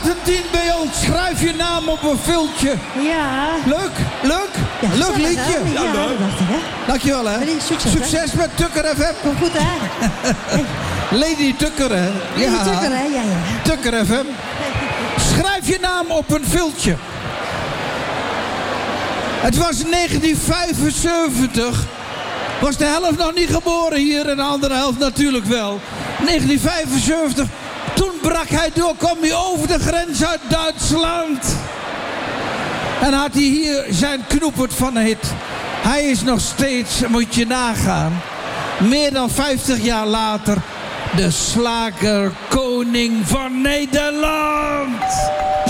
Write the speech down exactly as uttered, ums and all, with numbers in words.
Valentin bij ons. Schrijf je naam op een viltje. Ja. Leuk, leuk. Ja, leuk liedje. Ja, ja, leuk. Dacht ik, hè? Dankjewel, hè. Succes, Succes hè? met Tukker F M. Kom goed, hè? Lady Tukker, hè. Ja. Lady Tukker, hè? Ja, ja. Tukker F M. Schrijf je naam op een viltje. Het was negentien vijfenzeventig. Was de helft nog niet geboren hier en de andere helft natuurlijk wel. negentien vijfenzeventig. Toen brak hij door, kwam hij over de grens uit Duitsland. En had hij hier zijn knoepert van een hit. Hij is nog steeds, moet je nagaan, meer dan vijftig jaar later, de slagerkoning van Nederland.